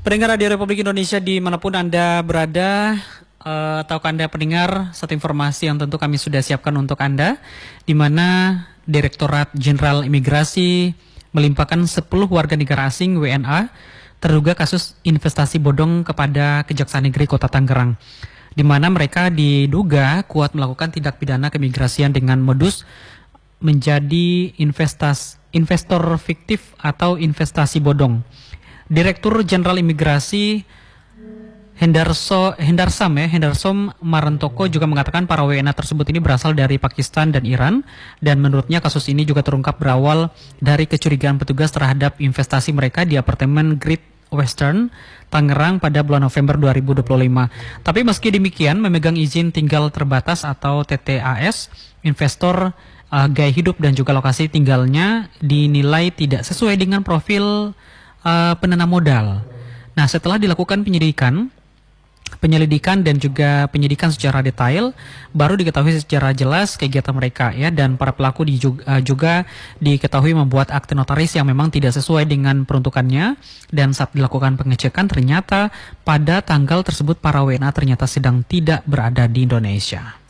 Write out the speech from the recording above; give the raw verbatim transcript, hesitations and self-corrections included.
Pendengar Radio Republik Indonesia dimanapun Anda berada, uh, tahukah Anda pendengar satu informasi yang tentu kami sudah siapkan untuk Anda, di mana Direktorat Jenderal Imigrasi melimpahkan sepuluh warga negara asing W N A terduga kasus investasi bodong kepada Kejaksaan Negeri Kota Tangerang, di mana mereka diduga kuat melakukan tindak pidana keimigrasian dengan modus menjadi investasi, investor fiktif atau investasi bodong. Direktur Jenderal Imigrasi Hendarso, Hendarsam ya, Hendarsom Marantoko juga mengatakan para W N A tersebut ini berasal dari Pakistan dan Iran, dan menurutnya kasus ini juga terungkap berawal dari kecurigaan petugas terhadap investasi mereka di apartemen Great Western Tangerang pada bulan November dua ribu dua puluh lima. Tapi meski demikian, memegang izin tinggal terbatas atau T T A S, investor uh, gaya hidup dan juga lokasi tinggalnya dinilai tidak sesuai dengan profil uh, penanam modal. Nah, setelah dilakukan penyelidikan, penyelidikan dan juga penyidikan secara detail, baru diketahui secara jelas kegiatan mereka ya, dan para pelaku di, juga, juga diketahui membuat akte notaris yang memang tidak sesuai dengan peruntukannya, dan saat dilakukan pengecekan ternyata pada tanggal tersebut para W N A ternyata sedang tidak berada di Indonesia.